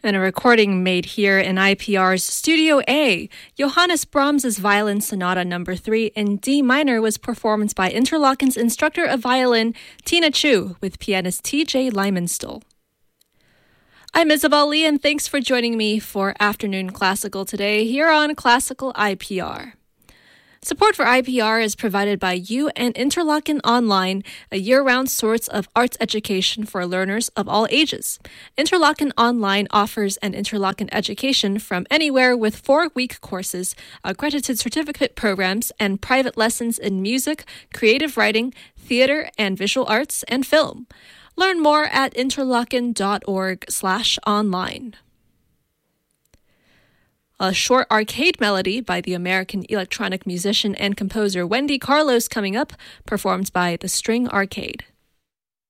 And a recording made here in IPR's Studio A. Johannes Brahms' Violin Sonata No. 3 in D minor was performed by Interlochen's instructor of violin, Tina Chu, with pianist T.J. Lymanstill. I'm Isabel Lee, and thanks for joining me for Afternoon Classical today here on Classical IPR. Support for IPR is provided by you and Interlochen Online, a year-round source of arts education for learners of all ages. Interlochen Online offers an Interlochen education from anywhere with 4-week courses, accredited certificate programs, and private lessons in music, creative writing, theater and visual arts, and film. Learn more at interlochen.org/online. A short arcade melody by the American electronic musician and composer Wendy Carlos coming up, performed by the String Arcade.